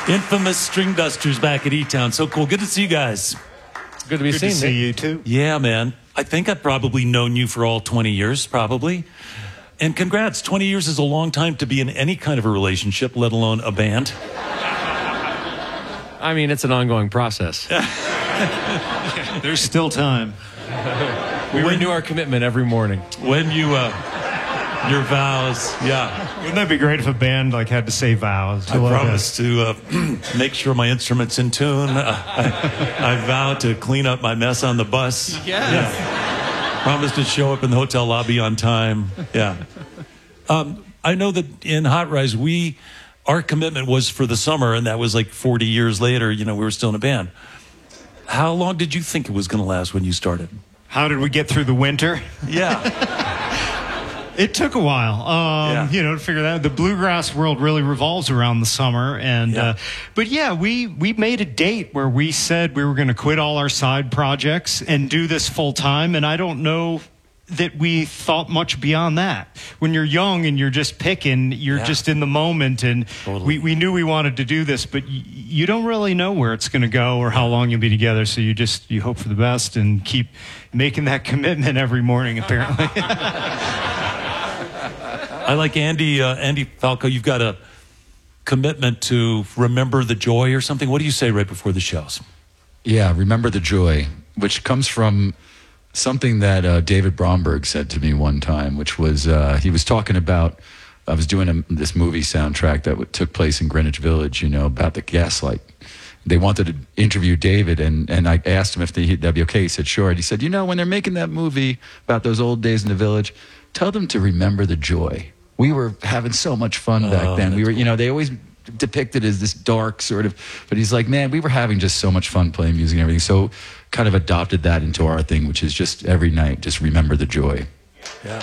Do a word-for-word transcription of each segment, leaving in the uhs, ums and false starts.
Infamous String Dusters back at E-Town. So cool. Good to see you guys. Good to be Good seen. to see Nick. you too. Yeah, man. I think I've probably known you for all twenty years, probably. And congrats. twenty years is a long time to be in any kind of a relationship, let alone a band. I mean, it's an ongoing process. There's still time. We renew our commitment every morning. When you, uh, your vows, yeah. Wouldn't that be great if a band like had to say vows? I promise to uh, make sure my instrument's in tune. Uh, I, I vow to clean up my mess on the bus. Yes. Yeah. Promise to show up in the hotel lobby on time. Yeah. Um, I know that in Hot Rise, we, our commitment was for the summer, and that was like forty years later. You know, we were still in a band. How long did you think it was going to last when you started? How did we get through the winter? Yeah. It took a while, um, Yeah. you know, to figure that out. The bluegrass world really revolves around the summer, and Yeah. uh, but yeah, we we made a date where we said we were going to quit all our side projects and do this full time. And I don't know that we thought much beyond that. When you're young and you're just picking, you're Yeah. just in the moment, and Totally. we we knew we wanted to do this, but y- you don't really know where it's going to go or how long you'll be together. So you just you hope for the best and keep making that commitment every morning. Apparently. I like Andy, uh, Andy Falco. You've got a commitment to remember the joy or something. What do you say right before the shows? Yeah, remember the joy, which comes from something that uh, David Bromberg said to me one time, which was uh, he was talking about, I was doing a, this movie soundtrack that w- took place in Greenwich Village, you know, about the gaslight. They wanted to interview David, and, and I asked him if they, that'd be okay. He said, sure. And he said, you know, when they're making that movie about those old days in the village, tell them to remember the joy. We were having so much fun back Oh, then. We that's were, you know, they always depicted as this dark sort of, but he's like, man, we were having just so much fun playing music and everything. So kind of adopted that into our thing, which is just every night, just remember the joy. Yeah.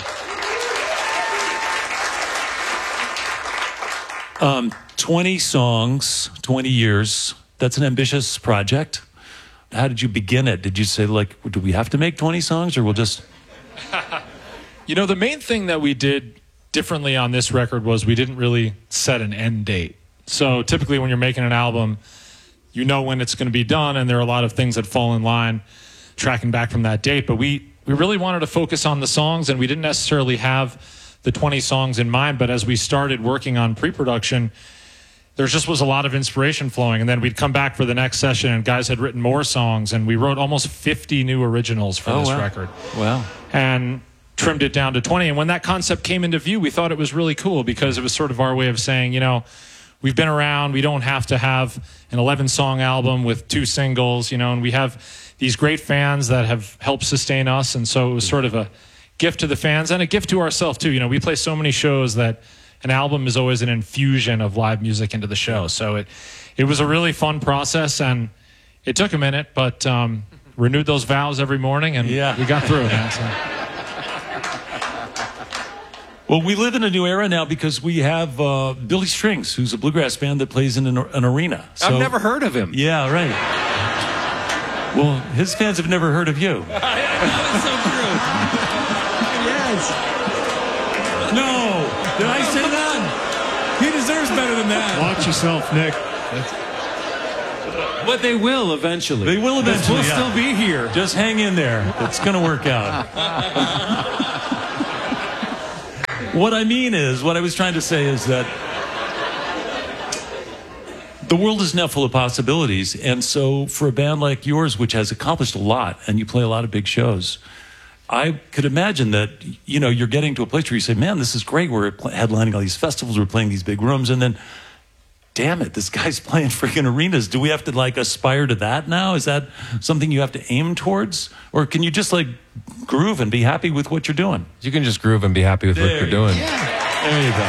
Um, twenty songs, twenty years. That's an ambitious project. How did you begin it? Did you say, like, do we have to make twenty songs, or we'll just... You know, the main thing that we did differently on this record was we didn't really set an end date. So typically when you're making an album, you know when it's going to be done, and there are a lot of things that fall in line tracking back from that date. But we, we really wanted to focus on the songs, and we didn't necessarily have the twenty songs in mind. But as we started working on pre-production, there just was a lot of inspiration flowing. And then we'd come back for the next session, and guys had written more songs, and we wrote almost fifty new originals for Oh, this wow. record. Wow. And trimmed it down to twenty. And when that concept came into view, we thought it was really cool because it was sort of our way of saying, you know, we've been around. We don't have to have an eleven song album with two singles, you know, and we have these great fans that have helped sustain us. And so it was sort of a gift to the fans and a gift to ourselves too. You know, we play so many shows that an album is always an infusion of live music into the show. So it, it was a really fun process, and it took a minute, but um, renewed those vows every morning, and Yeah. we got through it, man. So. Well, we live in a new era now because we have uh, Billy Strings, who's a bluegrass band that plays in an, an arena. So, I've never heard of him. Yeah, right. Well, his fans have never heard of you. That's so true. Yes. No! Did I say that? He deserves better than that. Watch yourself, Nick. But they will eventually. They will eventually. We'll yeah. still be here. Just hang in there. It's going to work out. What I mean is, what I was trying to say is that the world is now full of possibilities. And so for a band like yours, which has accomplished a lot, and you play a lot of big shows, I could imagine that, you know, you're getting to a place where you say, man, this is great. We're headlining all these festivals. We're playing these big rooms. And then, damn it, this guy's playing freaking arenas. Do we have to, like, aspire to that now? Is that something you have to aim towards? Or can you just, like, groove and be happy with what you're doing? You can just groove and be happy with what There you're you doing. There you go.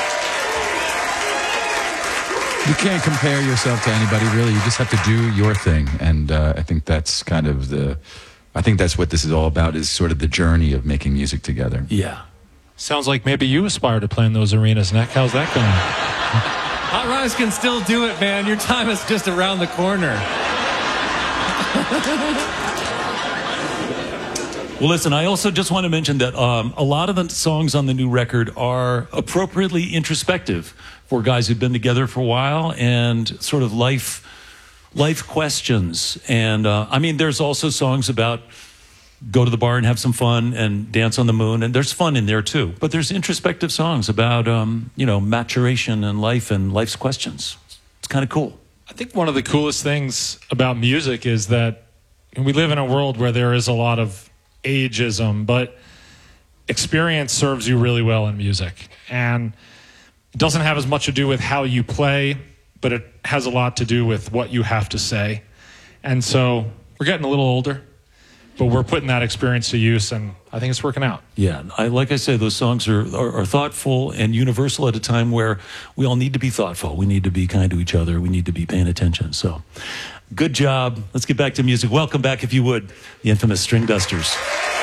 You can't compare yourself to anybody, really. You just have to do your thing. And uh, I think that's kind of the, I think that's what this is all about, is sort of the journey of making music together. Yeah. Sounds like maybe you aspire to play in those arenas, Nick. How's that going? Hot Rise can still do it, man. Your time is just around the corner. Well, listen, I also just want to mention that um, a lot of the songs on the new record are appropriately introspective for guys who've been together for a while and sort of life life questions. And uh, I mean, there's also songs about go to the bar and have some fun and dance on the moon, and there's fun in there too. But there's introspective songs about um, you know, maturation and life and life's questions. It's kind of cool. I think one of the coolest things about music is that we live in a world where there is a lot of ageism, but experience serves you really well in music. And it doesn't have as much to do with how you play, but it has a lot to do with what you have to say. And so we're getting a little older, but we're putting that experience to use, and I think it's working out. Yeah, I, like I say, those songs are, are, are thoughtful and universal at a time where we all need to be thoughtful. We need to be kind to each other. We need to be paying attention. So good job. Let's get back to music. Welcome back, if you would, the infamous String Dusters.